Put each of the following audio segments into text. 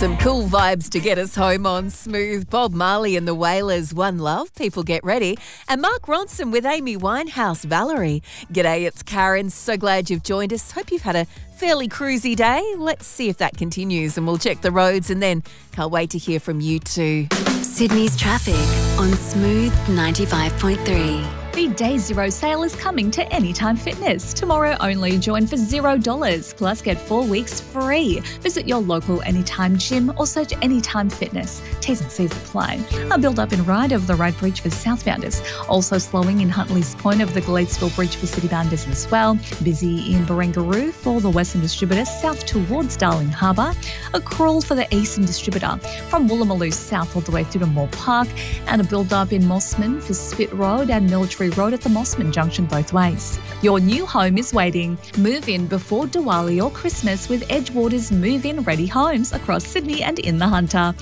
Some cool vibes to get us home on Smooth. Bob Marley and the Wailers, One Love, People Get Ready. And Mark Ronson with Amy Winehouse, Valerie. G'day, it's Karen. So glad you've joined us. Hope you've had a fairly cruisy day. Let's see if that continues and we'll check the roads and then can't wait to hear from you too. Sydney's traffic on Smooth 95.3. The Day Zero sale is coming to Anytime Fitness. Tomorrow only, join for $0, plus get 4 weeks free. Visit your local Anytime gym or search Anytime Fitness. T's and C's apply. A build-up in Ryde over the Ryde Bridge for southbounders. Also slowing in Huntley's Point over the Gladesville Bridge for citybounders as well. Busy in Barangaroo for the Western Distributor south towards Darling Harbour. A crawl for the Eastern Distributor from Woolloomooloo south all the way through to Moore Park. And a build-up in Mossman for Spit Road and Military Road at the Mossman Junction both ways. Your new home is waiting. Move in before Diwali or Christmas with Edgewater's move-in ready homes across Sydney and in the Hunter.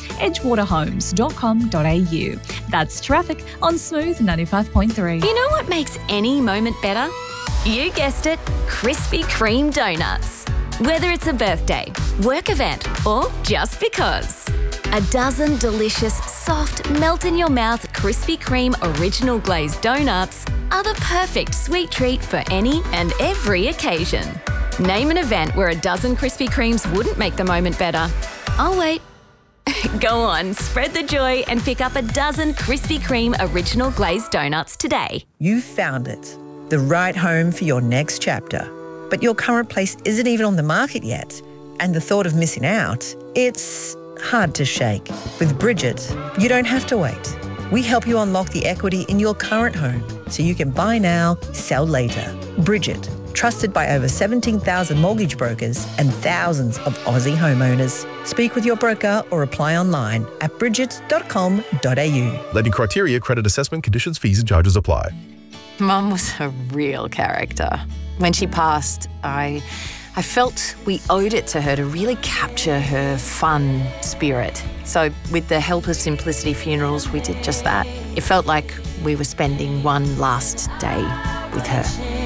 edgewaterhomes.com.au. That's traffic on Smooth 95.3. You know what makes any moment better? You guessed it, Krispy Kreme donuts. Whether it's a birthday, work event, or just because. A dozen delicious, soft, melt-in-your-mouth Krispy Kreme original glazed donuts are the perfect sweet treat for any and every occasion. Name an event where a dozen Krispy Kremes wouldn't make the moment better. I'll wait. Go on, spread the joy and pick up a dozen Krispy Kreme original glazed donuts today. You've found it, the right home for your next chapter. But your current place isn't even on the market yet. And the thought of missing out, it's hard to shake. With Bridget, you don't have to wait. We help you unlock the equity in your current home so you can buy now, sell later. Bridget, trusted by over 17,000 mortgage brokers and thousands of Aussie homeowners. Speak with your broker or apply online at bridget.com.au. Lending criteria, credit assessment, conditions, fees and charges apply. Mum was a real character. When she passed, I felt we owed it to her to really capture her fun spirit. So with the help of Simplicity Funerals, we did just that. It felt like we were spending one last day with her.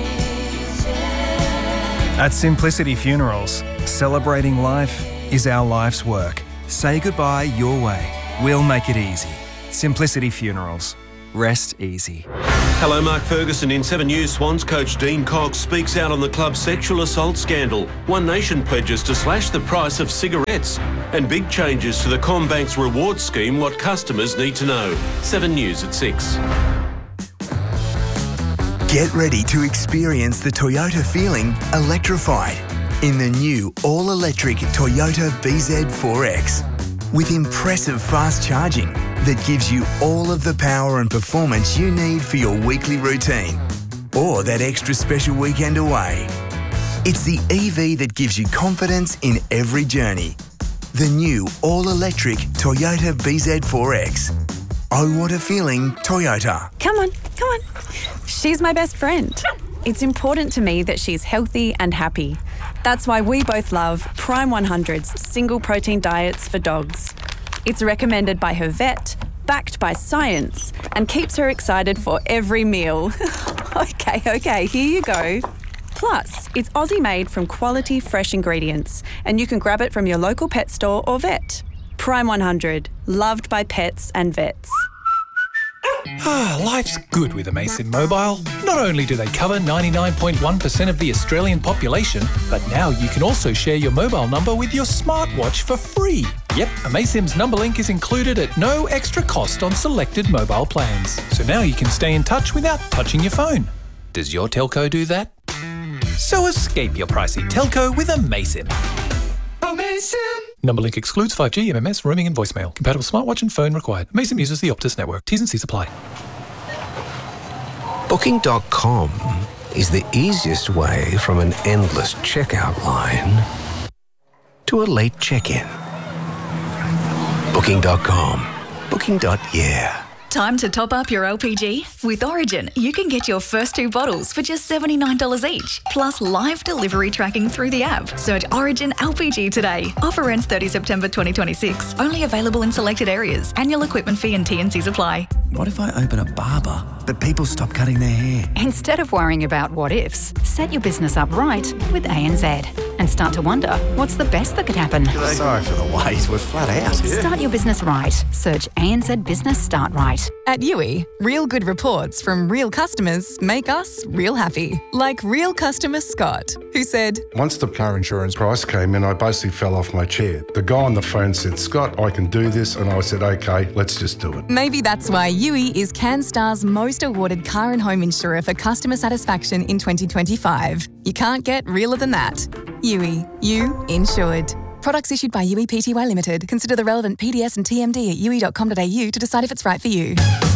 At Simplicity Funerals, celebrating life is our life's work. Say goodbye your way. We'll make it easy. Simplicity Funerals. Rest easy. Hello, Mark Ferguson. In 7 News, Swans coach Dean Cox speaks out on the club's sexual assault scandal. One Nation pledges to slash the price of cigarettes. And big changes to the CommBank's reward scheme, what customers need to know. 7 News at 6. Get ready to experience the Toyota feeling electrified in the new all-electric Toyota BZ4X. With impressive fast charging that gives you all of the power and performance you need for your weekly routine or that extra special weekend away. It's the EV that gives you confidence in every journey. The new all-electric Toyota BZ4X. Oh, what a feeling, Toyota. Come on. She's my best friend. It's important to me that she's healthy and happy. That's why we both love Prime 100's single protein diets for dogs. It's recommended by her vet, backed by science, and keeps her excited for every meal. Okay, here you go. Plus, it's Aussie-made from quality, fresh ingredients, and you can grab it from your local pet store or vet. Prime 100, loved by pets and vets. Life's good with Amasim Mobile. Not only do they cover 99.1% of the Australian population, but now you can also share your mobile number with your smartwatch for free. Yep, Amasim's number link is included at no extra cost on selected mobile plans. So now you can stay in touch without touching your phone. Does your telco do that? So escape your pricey telco with Amasim. Number link excludes 5G, MMS, roaming and voicemail. Compatible smartwatch and phone required. Amasim uses the Optus network. T's and C's apply. Booking.com is the easiest way from an endless checkout line to a late check-in. Booking.com. Booking.yeah. Time to top up your LPG? With Origin, you can get your first 2 bottles for just $79 each, plus live delivery tracking through the app. Search Origin LPG today. Offer ends 30 September 2026. Only available in selected areas. Annual equipment fee and T&Cs apply. What if I open a barber, but people stop cutting their hair? Instead of worrying about what ifs, set your business up right with ANZ. and start to wonder what's the best that could happen. Sorry for the wait, we're flat out. Start your business right. Search ANZ Business Start Right. At Yui, real good reports from real customers make us real happy. Like real customer Scott, who said, once the car insurance price came in, I basically fell off my chair. The guy on the phone said, Scott, I can do this. And I said, okay, let's just do it. Maybe that's why Yui is CanStar's most awarded car and home insurer for customer satisfaction in 2025. You can't get realer than that. Yui, you insured. Products issued by Yui Pty Limited. Consider the relevant PDS and TMD at yui.com.au to decide if it's right for you.